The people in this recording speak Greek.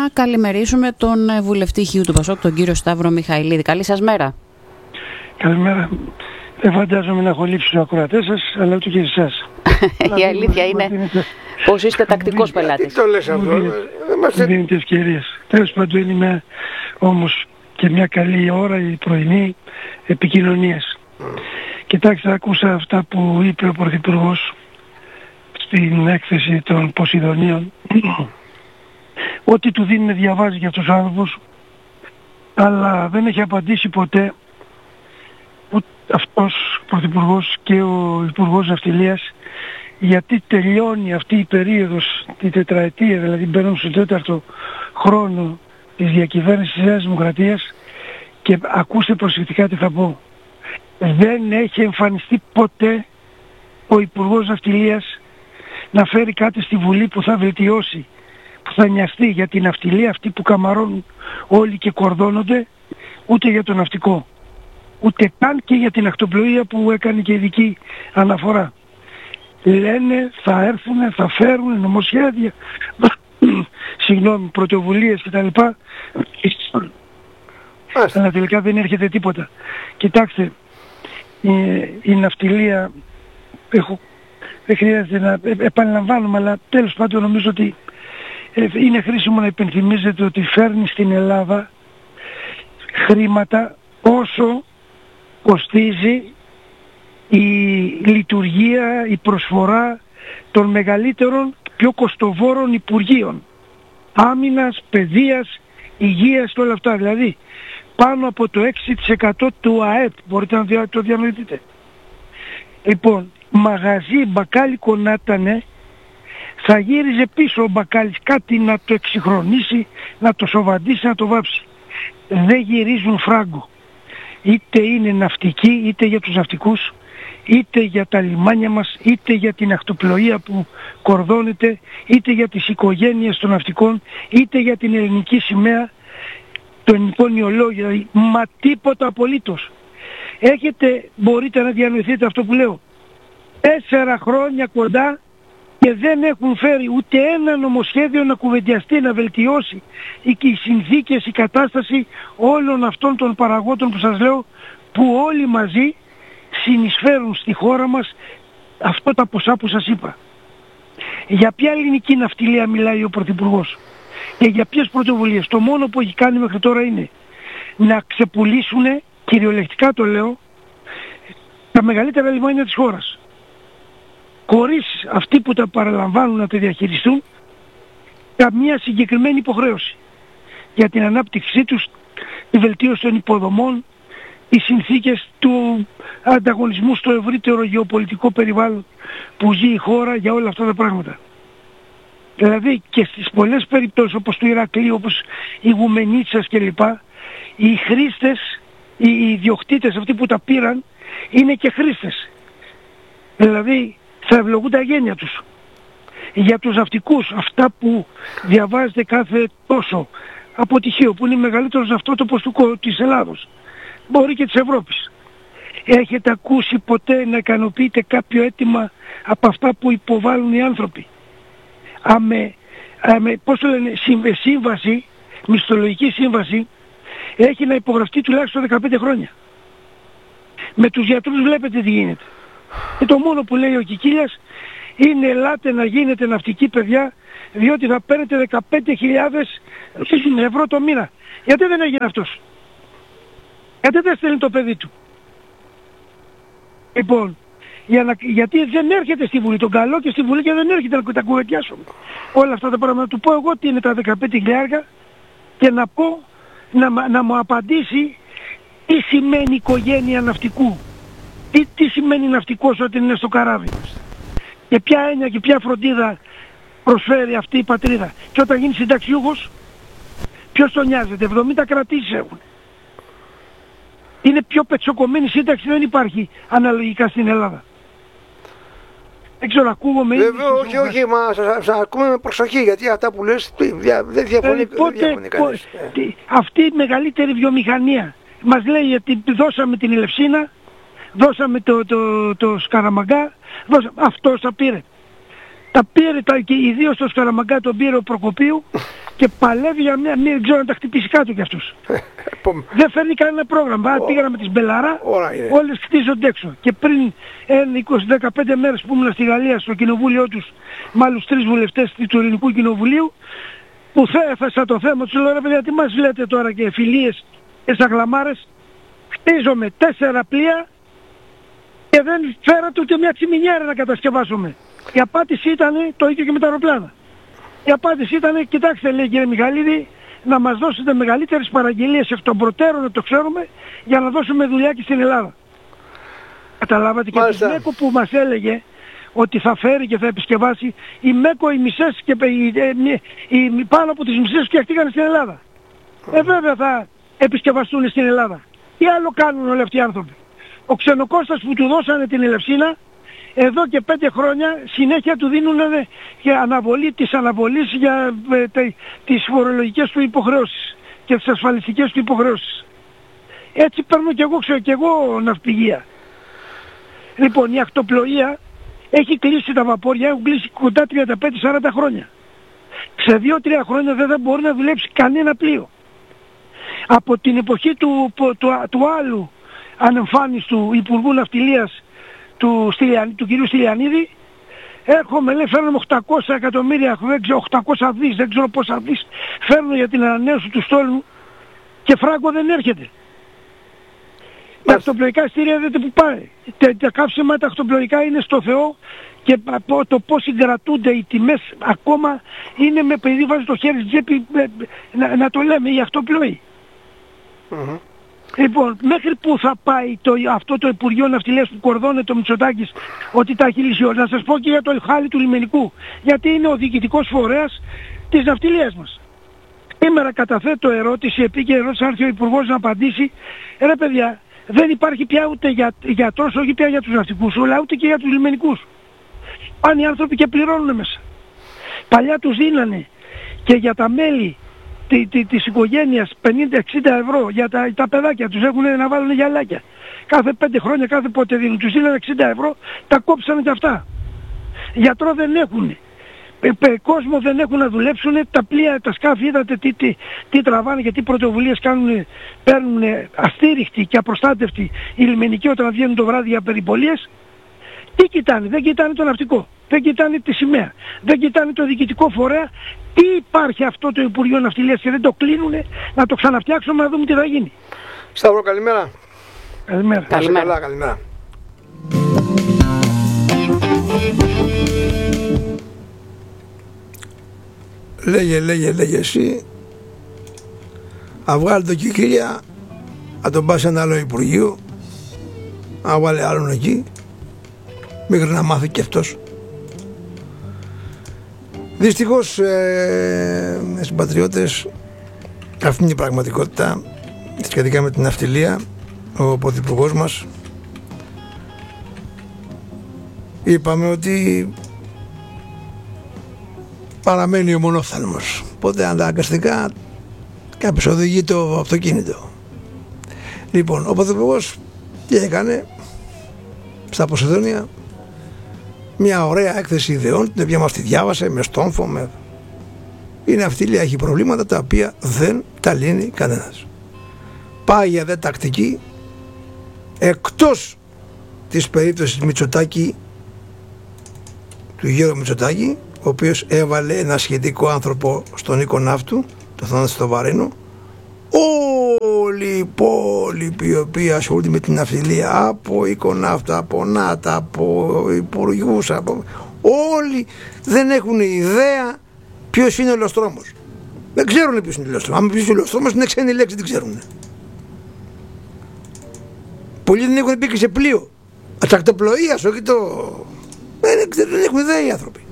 να καλημερίσουμε τον βουλευτή Χίου του Πασόκ, τον κύριο Σταύρο Μιχαηλίδη. Καλή σας μέρα. Καλημέρα. Δεν φαντάζομαι να έχω λείψει τους ακροατές σας, αλλά ούτε και εσάς. Η αλήθεια είναι πως είστε τακτικός πελάτης. Τι το λες αυτό? Μου δίνετε ευκαιρίες. Τέλος πάντων είναι όμως και μια καλή ώρα η πρωινή επικοινωνίας. Κοιτάξτε, άκουσα αυτά που είπε ο Πρωθυπουργός στην έκθεση των Ποσειδονίων. Ό,τι του δίνει διαβάζει για τους άνθρωπους, αλλά δεν έχει απαντήσει ποτέ αυτός ο Πρωθυπουργός και ο Υπουργός Ναυτιλίας γιατί τελειώνει αυτή η περίοδος, τη τετραετία, δηλαδή μπαίνουμε στο τέταρτο χρόνο της διακυβέρνησης της Νέας Δημοκρατίας και ακούστε προσεκτικά τι θα πω. Δεν έχει εμφανιστεί ποτέ ο Υπουργός Ναυτιλίας να φέρει κάτι στη Βουλή που θα βελτιώσει, που θα νοιαστεί για την ναυτιλία αυτή που καμαρώνουν όλοι και κορδώνονται, ούτε για το ναυτικό, ούτε καν και για την ακτοπλοεία που έκανε και ειδική αναφορά. Λένε θα έρθουν, θα φέρουν νομοσχέδια, πρωτοβουλίες κτλ. Αλλά τελικά δεν έρχεται τίποτα. Κοιτάξτε, η ναυτιλία, δεν χρειάζεται να επαναλαμβάνουμε, αλλά τέλος πάντων νομίζω ότι είναι χρήσιμο να υπενθυμίζετε ότι φέρνει στην Ελλάδα χρήματα όσο κοστίζει η λειτουργία, η προσφορά των μεγαλύτερων, πιο κοστοβόρων υπουργείων. Άμυνας, παιδείας, υγείας και όλα αυτά. Δηλαδή πάνω από το 6% του ΑΕΠ. Μπορείτε να το διανοηθείτε. Λοιπόν, μαγαζί μπακάλικο να ήταν, θα γύριζε πίσω ο μπακάλις κάτι να το εξυγχρονίσει, να το σοβαντήσει, να το βάψει. Δεν γυρίζουν φράγκο. Είτε είναι ναυτικοί, είτε για τους ναυτικούς, είτε για τα λιμάνια μας, είτε για την ακτοπλοεία που κορδώνεται, είτε για τις οικογένειες των ναυτικών, είτε για την ελληνική σημαία, το ελληνικό νεολόγιο, δηλαδή, μα τίποτα απολύτως. Μπορείτε να διανοηθείτε αυτό που λέω. 4 χρόνια κοντά και δεν έχουν φέρει ούτε ένα νομοσχέδιο να κουβεντιαστεί, να βελτιώσει οι συνθήκες, η κατάσταση όλων αυτών των παραγόντων που σας λέω, που όλοι μαζί συνεισφέρουν στη χώρα μας αυτά τα ποσά που σας είπα. Για ποια ελληνική ναυτιλία μιλάει ο Πρωθυπουργός και για ποιες πρωτοβουλίες? Το μόνο που έχει κάνει μέχρι τώρα είναι να ξεπουλήσουν, κυριολεκτικά το λέω, τα μεγαλύτερα λιμάνια της χώρας, χωρίς αυτοί που τα παραλαμβάνουν να τα διαχειριστούν καμία συγκεκριμένη υποχρέωση για την ανάπτυξή τους, τη βελτίωση των υποδομών, οι συνθήκες του ανταγωνισμού στο ευρύτερο γεωπολιτικό περιβάλλον που ζει η χώρα, για όλα αυτά τα πράγματα. Δηλαδή και στις πολλές περιπτώσεις όπως του Ηρακλείου, όπως η Γουμενίτσας κλπ, οι χρήστες, οι ιδιοκτήτες αυτοί που τα πήραν είναι και χρήστες. Δηλαδή θα ευλογούν τα γένια τους. Για τους ναυτικούς, αυτά που διαβάζετε κάθε τόσο από τυχαίο, που είναι μεγαλύτερος ναυτότοπος της Ελλάδος, μπορεί και της Ευρώπης. Έχετε ακούσει ποτέ να ικανοποιείτε κάποιο αίτημα από αυτά που υποβάλλουν οι άνθρωποι? Πώς το λένε, σύμβαση, μισθολογική σύμβαση, έχει να υπογραφτεί τουλάχιστον 15 χρόνια. Με τους γιατρούς βλέπετε τι γίνεται. Και το μόνο που λέει ο Κικίλιας είναι ελάτε να γίνετε ναυτικοί παιδιά, διότι θα παίρνετε 15.000 ευρώ το μήνα. Γιατί δεν έγινε αυτός? Γιατί δεν στέλνει το παιδί του? Λοιπόν, γιατί δεν έρχεται στη Βουλή, τον καλό και στη Βουλή και δεν έρχεται να τα κουβεντιάσουμε όλα αυτά τα πράγματα. Να του πω εγώ τι είναι τα 15.000 και να πω, να μου απαντήσει τι σημαίνει οικογένεια ναυτικού, τι σημαίνει ναυτικός όταν είναι στο καράβι, και ποια έννοια και ποια φροντίδα προσφέρει αυτή η πατρίδα. Και όταν γίνει συνταξιούχος, ποιος τον νοιάζεται? 70 κρατήσεις έχουν. Είναι πιο πετσοκομμένη σύνταξη, δεν υπάρχει αναλογικά στην Ελλάδα. Δεν ξέρω, ακούγομαι. Βέβαια, όχι, μα σας ακούμε με προσοχή, γιατί αυτά που λες δεν διαφωνεί κανείς. Αυτή η μεγαλύτερη βιομηχανία μας λέει ότι δώσαμε την Ελευσίνα, δώσαμε το Σκαραμαγκά, αυτός τα πήρε. Τα πήρε και ιδίως το Σκαραμαγκά τον πήρε ο Προκοπίου και παλεύει για δεν ξέρω να τα χτυπήσει κάτω κι αυτός. Δεν φέρνει κανένα πρόγραμμα. Πήγαμε με τη Μπελαρά, όλες χτίζονται έξω. Και πριν 20-15 μέρες που ήμουν στη Γαλλία στο κοινοβούλιο τους, με άλλους 3 βουλευτές του Ελληνικού Κοινοβουλίου, που έθεσα το θέμα, τους λέω ρε παιδιά, τι μας λέτε τώρα και φιλίες και σαγλαμάρες, χτίζομαι 4 πλοία και δεν φέρατε ούτε μια τσιμινιέρα να κατασκευάσουμε. Η απάντηση ήταν το ίδιο και με τα αεροπλάνα. Η απάντηση ήταν, κοιτάξτε λέει κύριε Μιχαλίδη, να μας δώσετε μεγαλύτερες παραγγελίες εκ των προτέρων, να το ξέρουμε, για να δώσουμε δουλειά και στην Ελλάδα. Καταλάβατε? Και τη ΜΕΚΟ που μας έλεγε ότι θα φέρει και θα επισκευάσει, η ΜΕΚΟ οι μισές και πάνω από τις μισές φτιαχτήκαν στην Ελλάδα. Βέβαια θα επισκευαστούν στην Ελλάδα. Τι άλλο κάνουν όλοι αυτοί οι άνθρωποι? Ο Ξενοκώστας που του δώσανε την Ελευσίνα, εδώ και 5 χρόνια συνέχεια του δίνουν για αναβολή της αναβολής για τις φορολογικές του υποχρεώσεις και τις ασφαλιστικές του υποχρεώσεις. Έτσι παίρνω και εγώ ναυπηγεία. Λοιπόν, η ακτοπλοεία έχει κλείσει τα βαπόρια, έχουν κλείσει κοντά 35-40 χρόνια. Σε 2-3 χρόνια δεν θα μπορεί να δουλέψει κανένα πλοίο. Από την εποχή του άλλου ανεμφάνιστου Υπουργού Ναυτιλίας του κυρίου Στυλιανίδη, έρχομαι, λέει, φέρνουμε 800 εκατομμύρια, 800 δις, δεν ξέρω πόσα δις, φέρνω για την ανανέωση του στόλου και φράγκο δεν έρχεται. Τα ακτοπλοϊκά εισιτήρια δείτε που πάει. Τα καύσιμα τα ακτοπλοϊκά είναι στο Θεό και το πώς συγκρατούνται οι τιμές ακόμα είναι με παιδί βάζει το χέρι στην τσέπη, να το λέμε, οι ακτοπλοϊκοί. Λοιπόν, μέχρι που θα πάει αυτό το Υπουργείο Ναυτιλίας που κορδώνεται ο Μητσοτάκης ότι τα έχει λύσει όλα? Να σας πω και για το χάλι του λιμενικού, γιατί είναι ο διοικητικός φορέας της ναυτιλίας μας. Σήμερα καταθέτω ερώτηση, επίκαιρη ερώτηση, αν έρθει ο Υπουργός να απαντήσει. Ρε παιδιά, δεν υπάρχει πια ούτε γιατρός, όχι πια για τους ναυτικούς, αλλά ούτε και για τους λιμενικούς. Πάνε οι άνθρωποι και πληρώνουν μέσα. Παλιά τους δίνανε και για τα μέλη της οικογένειας 50-60 ευρώ για τα παιδάκια τους, έχουν να βάλουν γυαλάκια. Κάθε 5 χρόνια, κάθε πότε δίνουν, τους δίνουν 60 ευρώ, τα κόψανε και αυτά. Γιατρό δεν έχουν. Κόσμο δεν έχουν να δουλέψουν, τα πλοία, τα σκάφη, είδατε τι τραβάνε και τι πρωτοβουλίες κάνουν, παίρνουν αστήριχτοι και απροστάτευτοι οι λιμενικοί όταν βγαίνουν το βράδυ για περιπολίες. Τι κοιτάνε? Δεν κοιτάνε το ναυτικό, δεν κοιτάνε τη σημαία, δεν κοιτάνε το διοικητικό φορέα. Τι υπάρχει αυτό το Υπουργείο Ναυτιλίας και δεν το κλείνουνε? Να το ξαναφτιάξουμε, να δούμε τι θα γίνει. Σταύρο, καλημέρα. Καλημέρα. Καλά, καλημέρα. Λέγε εσύ, να βγάλει το κικίλια, να τον πάει σε ένα άλλο Υπουργείο, να βάλει άλλον εκεί, μέχρι να μάθει και αυτός. Δυστυχώς συμπατριώτες, αυτή είναι η πραγματικότητα σχετικά με την ναυτιλία. Ο Πρωθυπουργός μας είπαμε ότι παραμένει ο μονόφθαλμος, οπότε αναγκαστικά κάποιος οδηγεί το αυτοκίνητο. Λοιπόν, ο Πρωθυπουργός τι έκανε στα Ποσειδόνια? Μια ωραία έκθεση ιδεών, την οποία μας τη διάβασε με στόμφο. Η ναυτιλία έχει προβλήματα τα οποία δεν τα λύνει κανένας. Πάει για δε τακτική, εκτός της περίπτωσης Μητσοτάκη, του Γιώργου Μητσοτάκη, ο οποίος έβαλε ένα σχετικό άνθρωπο στον οίκο ναύτου, το Θανάση στο Βαρύνο. Όλοι οι υπόλοιποι οι οποίοι ασχολούνται με την ναυτιλία, από οίκοναύτα, από ΝΑΤΑ, από υπουργούς, όλοι δεν έχουν ιδέα ποιος είναι ο ελαιοστρόμος. Δεν ξέρουν ποιος είναι ο ελαιοστρόμος. Αν ποιος είναι ο ελαιοστρόμος είναι ξένη λέξη, δεν ξέρουν. Πολλοί δεν έχουν μπει και σε πλοίο. Ακτοπλοείας, όχι το... Δεν έχουν ιδέα οι άνθρωποι.